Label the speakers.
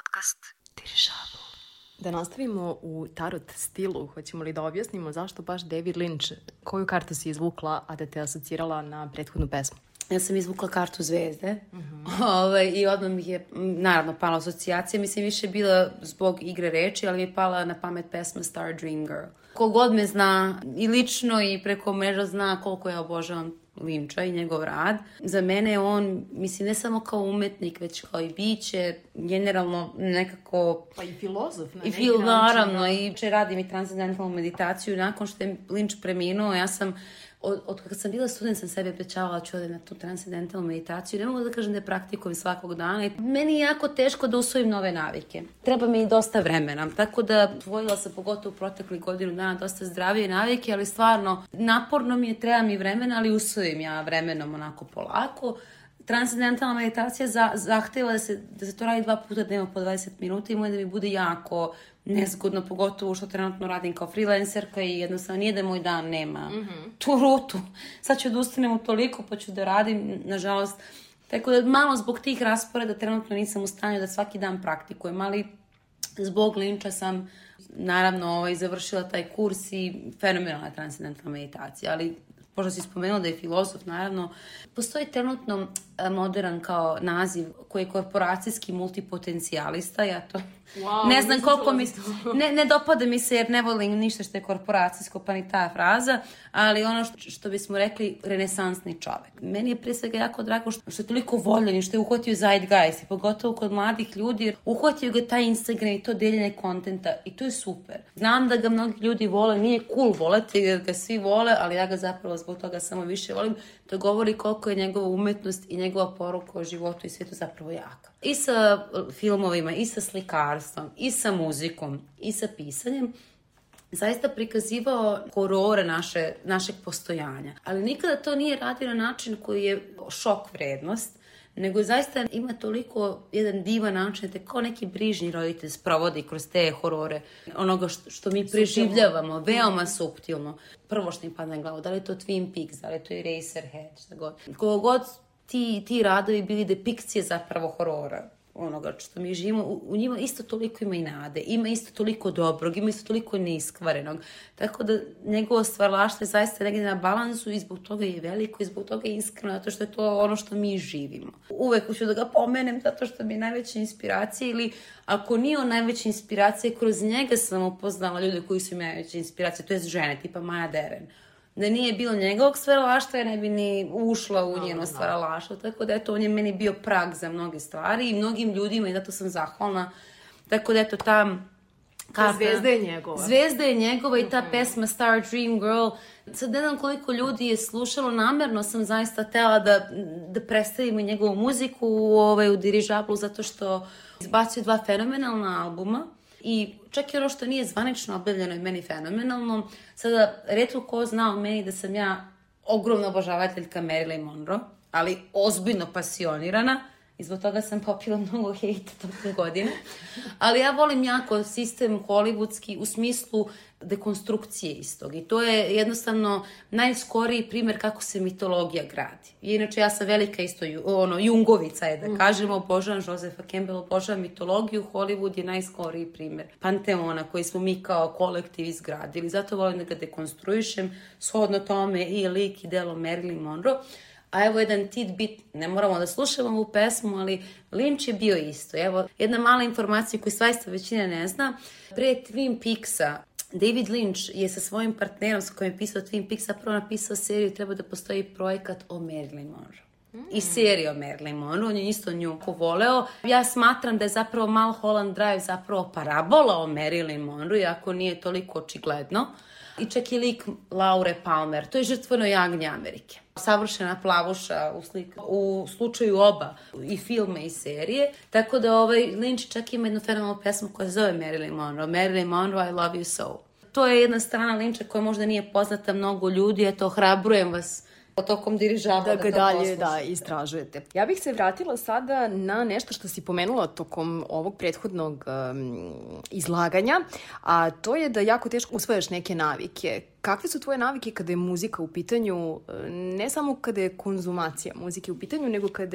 Speaker 1: podcast Dirižablо. Da nastavimo u tarot stilu, hoćemo li da objasnimo zašto baš David Lynch, koju kartu si izvukla, a da te asocirala na prethodnu pesmu?
Speaker 2: Ja sam izvukla kartu zvezde i odmah mi je, naravno, pala asocijacija. Mislim, više bila zbog igre reči, ali mi je pala na pamet pesma Star Dream Girl. Kogod me zna i lično i preko mreža zna koliko ja obožavam Lyncha i njegov rad. Za mene je on, mislim, ne samo kao umetnik, već kao i biće, generalno nekako...
Speaker 1: Pa i filozof na
Speaker 2: neki način. Naravno, i radim i transcendentalnu meditaciju. Nakon što je Lynch preminuo, ja sam... Od kada sam bila student sam sebi obećavala da ću odem na tu transcendentalnu meditaciju. Ne mogu da kažem da je praktikujem svakog dana. Meni je jako teško da usvojim nove navike. Treba mi i dosta vremena. Tako da usvojila sam pogotovo u proteklih godinu dana dosta zdravije navike, ali stvarno naporno mi je, treba mi vremena, ali usvojim ja vremenom onako polako. Transcendentalna meditacija zahteva da se to radi 2 puta dnevno po 20 minuta i moje da mi bude jako nezgodno, pogotovo što trenutno radim kao freelancerka i jednostavno nije da moj dan nema tu rutu. Sad ću da ustanem u toliko pa ću da radim, nažalost. Tako da malo zbog tih rasporeda trenutno nisam u stanju da svaki dan praktikujem, ali zbog Lyncha sam naravno završila taj kurs i fenomenalna transcendentalna meditacija, ali pošto si spomenula da je filozof, naravno, postoji trenutno modern kao naziv koji je korporacijski multipotencijalista. Ja to ne znam koliko mi... Ne dopada mi se jer ne volim ništa što je korporacijsko, pa ni ta fraza, ali ono što bismo rekli renesansni čovek. Meni je prije svega jako drago što je toliko voljen i što je uhvatio zeitgeist, pogotovo kod mladih ljudi, jer uhvatio ga taj Instagram i to deljenje kontenta i to je super. Znam da ga mnogi ljudi vole, nije cool voleti jer ga svi vole, ali ja ga zapravo zbog toga samo više volim. To govori koliko je njegova umetnost i njegova poruka o životu i svijetu zapravo jaka. I sa filmovima, i sa slikarstvom, i sa muzikom, i sa pisanjem. Zaista prikazivao horore našeg postojanja. Ali nikada to nije radio na način koji je šok vrednost, nego zaista ima toliko jedan divan način da te kao neki brižni roditelj sprovodi kroz te horore onoga što mi preživljavamo, veoma suptilno. Prvo što mi padne na glavu, da li je to Twin Peaks, da li je to Eraserhead, šta god. Koliko god ti radovi bili depikcije zapravo horora, onoga što mi živimo, u njima isto toliko ima i nade, ima isto toliko dobrog, ima isto toliko neiskvarenog. Tako da njegovo stvaralaštvo je zaista negdje na balansu i zbog toga je veliko i zbog toga je iskreno, zato što je to ono što mi živimo. Uvek ću da ga pomenem zato što mi je najveća inspiracija ili ako nije on najveća inspiracija, kroz njega sam upoznala ljude koji su mi najveća inspiracija, to je žene, tipa Maja Deren. Da nije bilo njegovog stvaralaštva, ja ne bi ni ušla u njeno stvaralaštvo. Tako da eto, on je meni bio prag za mnoge stvari i mnogim ljudima i zato sam zahvalna. Tako da eto, ta karta...
Speaker 1: Zvezda je njegova.
Speaker 2: Zvezda je njegova i ta pesma Star Dream Girl. Sad ne znam koliko ljudi je slušalo, namerno sam zaista htjela da predstavimo njegovu muziku u Dirižablu zato što izbacio 2 fenomenalna albuma. I čak i ono što nije zvanično objavljeno je meni fenomenalno. Sada, retko ko zna o meni da sam ja ogromna obožavateljka Marilyn Monroe, ali ozbiljno pasionirana i zbog toga sam popila mnogo hejta tokom godine. Ali ja volim jako sistem hollywoodski u smislu dekonstrukcije istog. I to je jednostavno najskoriji primjer kako se mitologija gradi. I inače ja sam velika isto Jungovica je da kažemo, obožavam Josepha Campbella, obožavam mitologiju, Hollywood je najskoriji primjer panteona koji smo mi kao kolektiv izgradili. Zato volim da ga dekonstruišem, shodno tome i lik i delo Marilyn Monroe. A evo jedan tidbit, ne moramo da slušamo ovu pesmu, ali Lynch je bio isto. Evo jedna mala informacija koju svaista većina ne zna. Pre Twin Peaksa David Lynch je sa svojim partnerom s kojim je pisao Twin Peaks zapravo napisao seriju Treba da postoji projekat o Marilyn Monroe. I serija o Marilyn Monroe, on je isto nju voleo. Ja smatram da je zapravo Mulholland Drive zapravo parabola o Marilyn Monroe, iako nije toliko očigledno. I čak i lik Laure Palmer, to je žrtveno jagnje Amerike. Savršena plavuša u slučaju oba i filme i serije. Tako da Lynch čak ima jednu fenomenalnu pesmu koja se zove Marilyn Monroe. Marilyn Monroe, I love you so. To je jedna strana Lyncha koja možda nije poznata mnogo ljudi. Eto, ohrabrujem vas tokom Dirižabla
Speaker 1: da ga dalje istražujete. Ja bih se vratila sada na nešto što si pomenula tokom ovog prethodnog izlaganja, a to je da jako teško usvajaš neke navike. Kakve su tvoje navike kada je muzika u pitanju, ne samo kada je konzumacija muzike u pitanju, nego kada